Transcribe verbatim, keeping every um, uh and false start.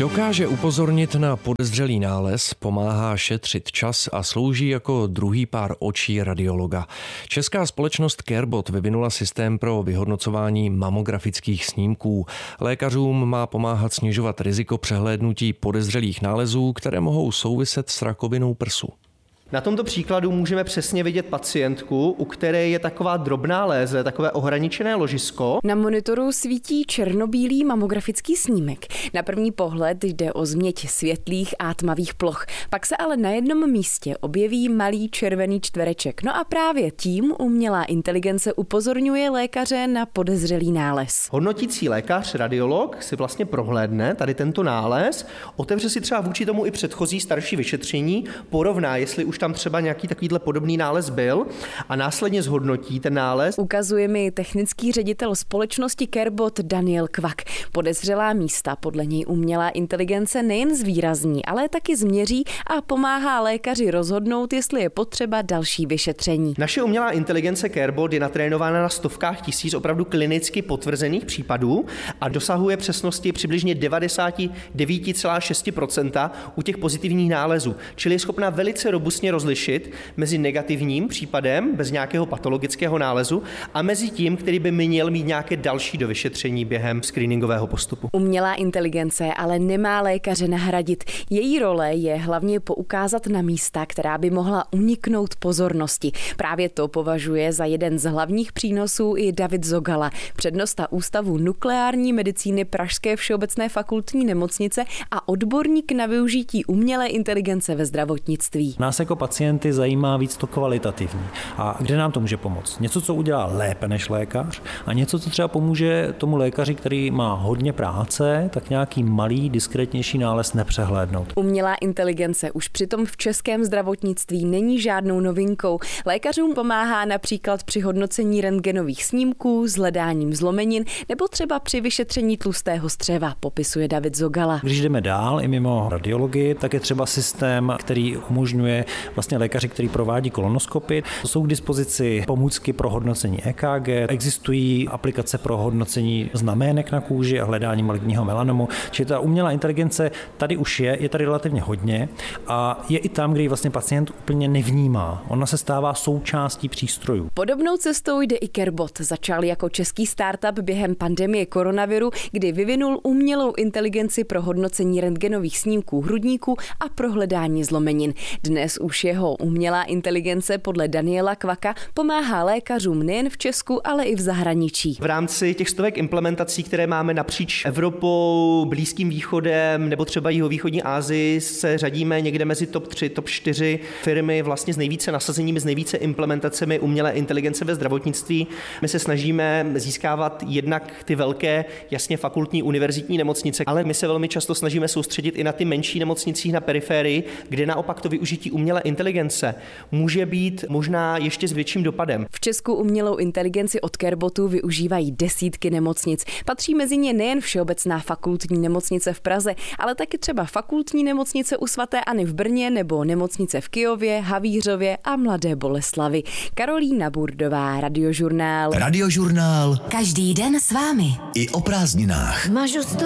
Dokáže upozornit na podezřelý nález, pomáhá šetřit čas a slouží jako druhý pár očí radiologa. Česká společnost CareBot vyvinula systém pro vyhodnocování mamografických snímků. Lékařům má pomáhat snižovat riziko přehlédnutí podezřelých nálezů, které mohou souviset s rakovinou prsu. Na tomto příkladu můžeme přesně vidět pacientku, u které je taková drobná léze, takové ohraničené ložisko. Na monitoru svítí černobílý mamografický snímek. Na první pohled jde o změť světlých a tmavých ploch. Pak se ale na jednom místě objeví malý červený čtvereček. No a právě tím umělá inteligence upozorňuje lékaře na podezřelý nález. Hodnotící lékař, radiolog, si vlastně prohlédne tady tento nález, otevře si třeba vůči tomu i předchozí starší vyšetření, porovná, jestli už tam třeba nějaký takovýhle podobný nález byl a následně zhodnotí ten nález. Ukazuje mi technický ředitel společnosti CareBot Daniel Kvak. Podezřelá místa podle něj umělá inteligence nejen zvýrazní, ale taky změří a pomáhá lékaři rozhodnout, jestli je potřeba další vyšetření. Naše umělá inteligence CareBot je natrénována na stovkách tisíc opravdu klinicky potvrzených případů a dosahuje přesnosti přibližně devadesát devět celá šest procenta u těch pozitivních nálezů, čili je schopná velice robustně rozlišit mezi negativním případem bez nějakého patologického nálezu a mezi tím, který by měl mít nějaké další dovyšetření během screeningového postupu. Umělá inteligence ale nemá lékaře nahradit. Její role je hlavně poukázat na místa, která by mohla uniknout pozornosti. Právě to považuje za jeden z hlavních přínosů i David Zogala, přednosta Ústavu nukleární medicíny Pražské všeobecné fakultní nemocnice a odborník na využití umělé inteligence ve zdravotnictví. Nás jako pacienty zajímá víc to kvalitativní. A kde nám to může pomoct? Něco, co udělá lépe než lékař a něco, co třeba pomůže tomu lékaři, který má hodně práce, tak nějaký malý, diskrétnější nález nepřehlédnout. Umělá inteligence už přitom v českém zdravotnictví není žádnou novinkou. Lékařům pomáhá například při hodnocení rentgenových snímků, s hledáním zlomenin nebo třeba při vyšetření tlustého střeva, popisuje David Zogala. Když jdeme dál i mimo radiologii, tak je třeba systém, který umožňuje vlastně lékaři, který provádí kolonoskopy. Jsou k dispozici pomůcky pro hodnocení E K G, existují aplikace pro hodnocení znamének na kůži a hledání maligního melanomu. Čili ta umělá inteligence tady už je, je tady relativně hodně a je i tam, kde ji vlastně pacient úplně nevnímá. Ona se stává součástí přístrojů. Podobnou cestou jde i CareBot. Začal jako český startup během pandemie koronaviru, kdy vyvinul umělou inteligenci pro hodnocení rentgenových snímků hrudníků a pro hledání zlomenin. Dnes už jeho umělá inteligence podle Daniela Kvaka pomáhá lékařům nejen v Česku, ale i v zahraničí. V rámci těch stovek implementací, které máme napříč Evropou, Blízkým východem nebo třeba jihovýchodní Asii, se řadíme někde mezi top tři, top čtyři firmy vlastně s nejvíce nasazeními, s nejvíce implementacemi umělé inteligence ve zdravotnictví. My se snažíme získávat jednak ty velké, jasně fakultní univerzitní nemocnice, ale my se velmi často snažíme soustředit i na ty menší nemocnicí na periferii, kde naopak to využití umělé inteligence může být možná ještě s větším dopadem. V Česku umělou inteligenci od CareBotu využívají desítky nemocnic. Patří mezi ně nejen Všeobecná fakultní nemocnice v Praze, ale taky třeba Fakultní nemocnice u svaté Anny v Brně nebo nemocnice v Kyjově, Havířově a Mladé Boleslavi. Karolína Burdová, Radiožurnál. Radiožurnál. Každý den s vámi. I o prázdninách. Mažu